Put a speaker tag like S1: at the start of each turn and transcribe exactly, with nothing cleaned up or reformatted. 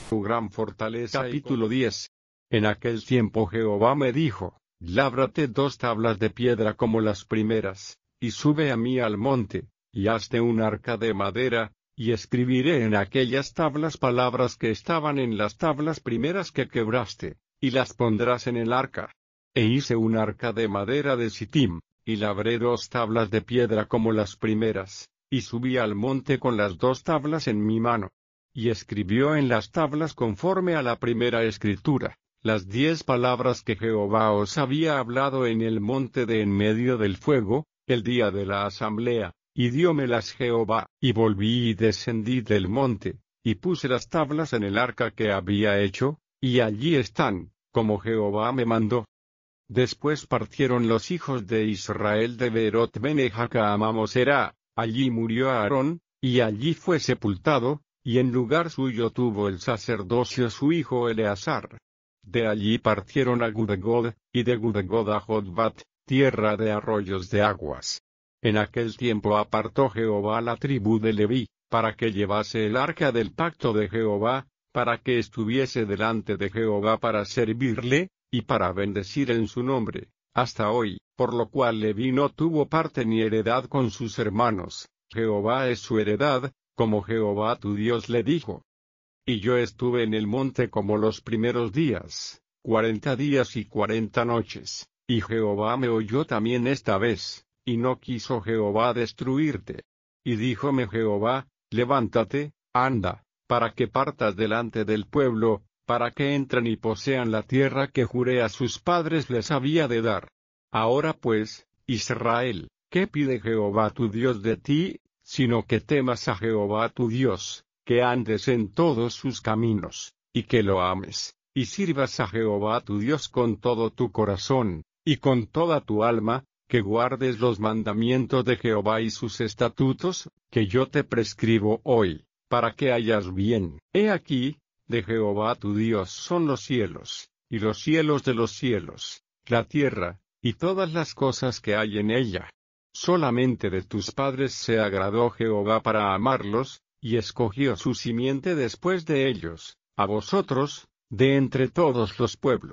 S1: tu gran fortaleza. Capítulo diez. En aquel tiempo Jehová me dijo, lábrate dos tablas de piedra como las primeras, y sube a mí al monte, y hazte un arca de madera, y escribiré en aquellas tablas palabras que estaban en las tablas primeras que quebraste, y las pondrás en el arca. E hice un arca de madera de Sittim, y labré dos tablas de piedra como las primeras, y subí al monte con las dos tablas en mi mano. Y escribió en las tablas conforme a la primera escritura, las diez palabras que Jehová os había hablado en el monte de en medio del fuego, el día de la asamblea, y diómelas Jehová, y volví y descendí del monte, y puse las tablas en el arca que había hecho, y allí están, como Jehová me mandó. Después partieron los hijos de Israel de Berot Benejaca a Mamosera, allí murió Aarón, y allí fue sepultado, y en lugar suyo tuvo el sacerdocio su hijo Eleazar. De allí partieron a Gudegod, y de Gudegod a Jotbat, tierra de arroyos de aguas. En aquel tiempo apartó Jehová la tribu de Leví, para que llevase el arca del pacto de Jehová, para que estuviese delante de Jehová para servirle, y para bendecir en su nombre, hasta hoy, por lo cual Leví no tuvo parte ni heredad con sus hermanos. Jehová es su heredad, como Jehová tu Dios le dijo. Y yo estuve en el monte como los primeros días, cuarenta días y cuarenta noches, y Jehová me oyó también esta vez, y no quiso Jehová destruirte. Y díjome Jehová, levántate, anda, para que partas delante del pueblo, para que entren y posean la tierra que juré a sus padres les había de dar. Ahora pues, Israel, ¿qué pide Jehová tu Dios de ti, sino que temas a Jehová tu Dios, que andes en todos sus caminos, y que lo ames, y sirvas a Jehová tu Dios con todo tu corazón, y con toda tu alma, que guardes los mandamientos de Jehová y sus estatutos, que yo te prescribo hoy, para que hayas bien. He aquí, de Jehová tu Dios son los cielos, y los cielos de los cielos, la tierra, y todas las cosas que hay en ella. Solamente de tus padres se agradó Jehová para amarlos, y escogió su simiente después de ellos, a vosotros, de entre todos los pueblos.